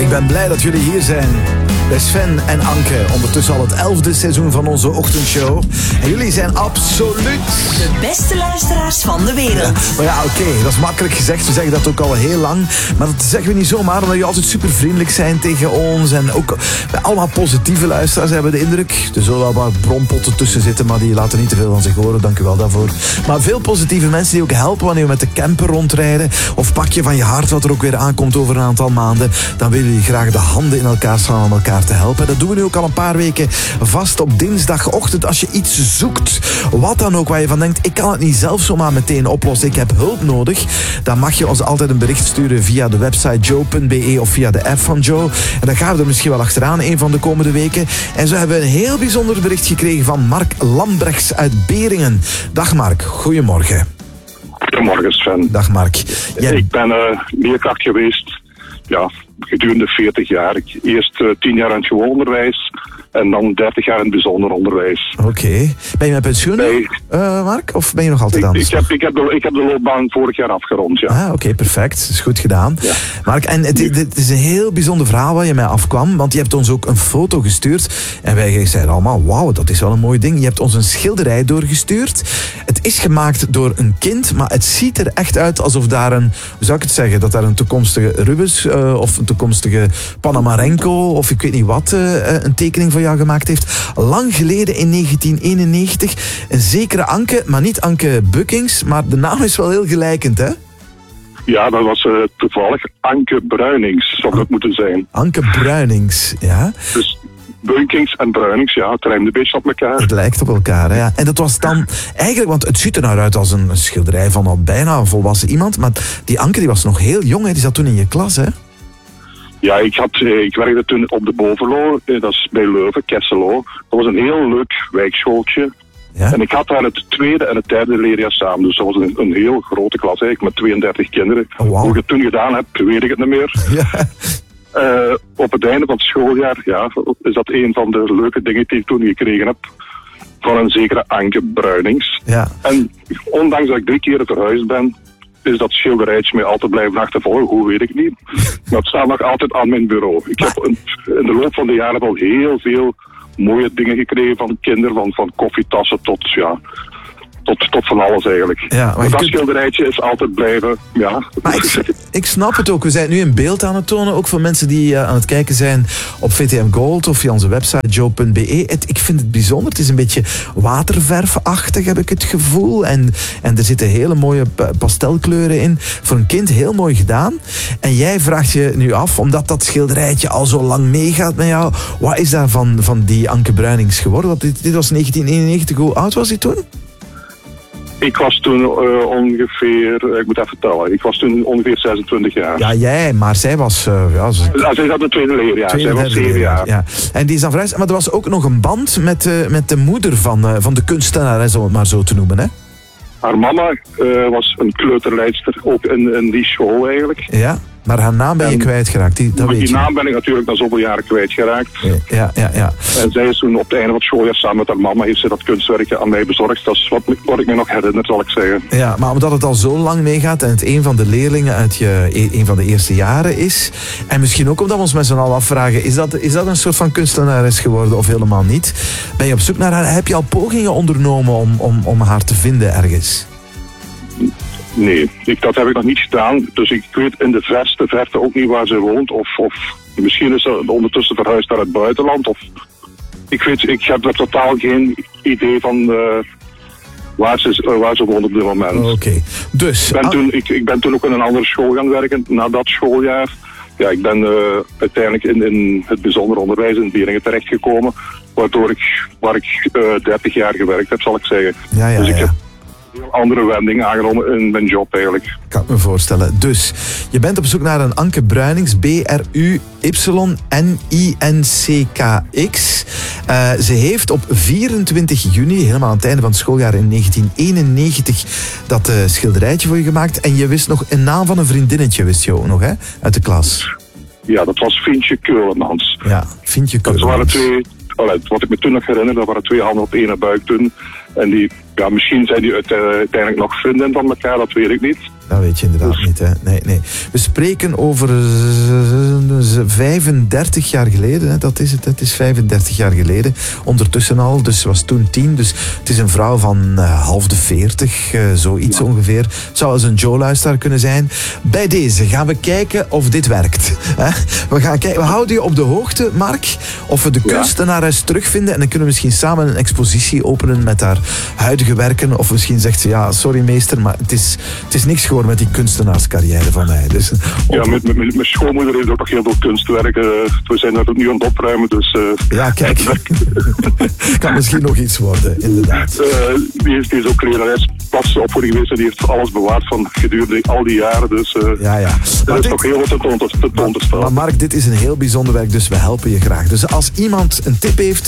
Ik ben blij dat jullie hier zijn. Bij Sven en Anke. Ondertussen al het 11e seizoen van onze ochtendshow. En jullie zijn absoluut de beste luisteraars van de wereld. Ja, maar ja, oké, dat is makkelijk gezegd. We zeggen dat ook al heel lang. Maar dat zeggen we niet zomaar, omdat jullie altijd super vriendelijk zijn tegen ons. En ook bij allemaal positieve luisteraars hebben we de indruk. Er zullen wel wat bronpotten tussen zitten, maar die laten niet te veel van zich horen. Dank u wel daarvoor. Maar veel positieve mensen die ook helpen wanneer we met de camper rondrijden. Of pak je van je hart wat er ook weer aankomt over een aantal maanden. Dan willen jullie graag de handen in elkaar slaan om elkaar te helpen. Dat doen we nu ook al een paar weken vast op dinsdagochtend. Als je iets zoekt, wat dan ook, waar je van denkt, ik kan het niet zelf zomaar meteen oplossen, ik heb hulp nodig, dan mag je ons altijd een bericht sturen via de website joe.be of via de app van Joe. En dan gaan we er misschien wel achteraan een van de komende weken. En zo hebben we een heel bijzonder bericht gekregen van Mark Lambrechts uit Beringen. Dag Mark, goedemorgen. Goedemorgen Sven. Dag Mark. Ik ben leerkracht geweest, ja, gedurende 40 jaar. Eerst 10 jaar in het gewoon onderwijs en dan 30 jaar in het bijzonder onderwijs. Oké. Ben je met pensioen, Mark? Of ben je nog altijd aan de slag? Ik heb de loopbaan vorig jaar afgerond, ja. Ah, oké, perfect. Dat is goed gedaan. Ja. Mark, en het is een heel bijzonder verhaal waar je mij afkwam, want je hebt ons ook een foto gestuurd en wij zeiden allemaal, wauw, dat is wel een mooi ding. Je hebt ons een schilderij doorgestuurd. Het is gemaakt door een kind, maar het ziet er echt uit alsof daar een, hoe zou ik het zeggen, dat daar een toekomstige Rubens of een toekomstige Panamarenko of ik weet niet wat een tekening van jou gemaakt heeft. Lang geleden in 1991. Een zekere Anke, maar niet Anke Bukkings, maar de naam is wel heel gelijkend, hè? Ja, dat was toevallig Anke Bruinings, zou dat moeten zijn. Anke Bruinings, ja. Dus Bunkings en Bruinings, ja, het rijmt een beetje op elkaar. Het lijkt op elkaar, hè, ja. En dat was dan eigenlijk, want het ziet er nou uit als een schilderij van al bijna een volwassen iemand, maar die Anke die was nog heel jong, hè? Die zat toen in je klas, hè? Ja, ik werkte toen op de Bovenlo, dat is bij Leuven, Kesselo. Dat was een heel leuk wijkschooltje. Ja? En ik had daar het tweede en het derde leerjaar samen. Dus dat was een heel grote klas eigenlijk, met 32 kinderen. Oh, wow. Hoe ik het toen gedaan heb, weet ik het niet meer. Ja. Op het einde van het schooljaar, ja, is dat een van de leuke dingen die ik toen gekregen heb. Van een zekere Anke Bruinings. Ja. En ondanks dat ik 3 keer verhuisd ben, is dat schilderijtje mij altijd blijven achtervolgen. Hoe weet ik niet. Maar het staat nog altijd aan mijn bureau. Ik heb in de loop van de jaren al heel veel mooie dingen gekregen van kinderen, van koffietassen tot, ja, tot van alles eigenlijk. Ja, maar dat schilderijtje is altijd blijven, ja. Maar ik snap het ook. We zijn nu een beeld aan het tonen, ook voor mensen die aan het kijken zijn op VTM Gold of via onze website joe.be. Ik vind het bijzonder. Het is een beetje waterverfachtig, heb ik het gevoel. En er zitten hele mooie pastelkleuren in. Voor een kind heel mooi gedaan. En jij vraagt je nu af, omdat dat schilderijtje al zo lang meegaat met jou, wat is daar van die Anke Bruinings geworden? Want dit was 1991. Hoe oud was hij toen? Ik was toen ongeveer, ik moet even vertellen, ik was toen ongeveer 26 jaar. Ja, jij, maar zij was... zij had een tweede leerjaar, zij was 7 jaar. Ja. En die is dan verhuisd, maar er was ook nog een band met de moeder van de kunstenaar, om het maar zo te noemen, hè? Haar mama was een kleuterleidster, ook in die school eigenlijk. Ja, maar haar naam ben je kwijtgeraakt, die naam ben ik natuurlijk na zoveel jaren kwijtgeraakt. Ja. En zij is toen op het einde van het schooljaar samen met haar mama heeft ze dat kunstwerkje aan mij bezorgd. Dat is wat ik me nog herinner, zal ik zeggen. Ja, maar omdat het al zo lang meegaat en het een van de leerlingen uit een van de eerste jaren is, en misschien ook omdat we ons met z'n allen afvragen, is dat een soort van kunstenares geworden of helemaal niet? Ben je op zoek naar haar? Heb je al pogingen ondernomen om haar te vinden ergens? Nee, dat heb ik nog niet gedaan. Dus ik weet in de verste verte ook niet waar ze woont. Of misschien is ze ondertussen verhuisd naar het buitenland. Of ik heb er totaal geen idee van waar ze woont op dit moment. Oké. Dus ik ben toen ook in een andere school gaan werken na dat schooljaar. Ja, ik ben uiteindelijk in het bijzonder onderwijs in Beringen terechtgekomen. Waar ik 30 jaar gewerkt heb, zal ik zeggen. Ja, dus ik heb een heel andere wending aangenomen in mijn job eigenlijk. Kan ik me voorstellen. Dus, je bent op zoek naar een Anke Bruinings, BRUYNINCKX. Ze heeft op 24 juni, helemaal aan het einde van het schooljaar in 1991, dat schilderijtje voor je gemaakt. En je wist nog een naam van een vriendinnetje, wist je ook nog, hè? Uit de klas. Ja, dat was Fintje Keulemans. Ja, Fintje Keulemans. Dat waren 2, wat ik me toen nog herinner, dat waren 2 handen op 1 buik toen. En misschien zijn die uiteindelijk nog vrienden van elkaar, dat weet ik niet. dat weet je inderdaad niet. Hè. Nee. We spreken over 35 jaar geleden. Hè. Dat is het. Het is 35 jaar geleden. Ondertussen al. Dus ze was toen 10. Dus het is een vrouw van half de 40. Zoiets ongeveer. Het zou als een Joe-luisteraar kunnen zijn. Bij deze gaan we kijken of dit werkt. Hè. We gaan kijken. We houden je op de hoogte, Mark. Of we de kunstenares terugvinden. En dan kunnen we misschien samen een expositie openen met haar huidige werken. Of misschien zegt ze, ja, sorry meester, maar het is niks geworden met die kunstenaarscarrière van mij. Dus, ja, mijn schoonmoeder heeft ook nog heel veel kunstwerken. We zijn er nu aan het opruimen, dus... ja, kijk. Kan misschien nog iets worden, inderdaad. Die is ook lerares plastische opvoeding geweest en die heeft alles bewaard van gedurende al die jaren. Dus ja. Er is nog heel wat tentoon te staan. Maar Mark, dit is een heel bijzonder werk, dus we helpen je graag. Dus als iemand een tip heeft,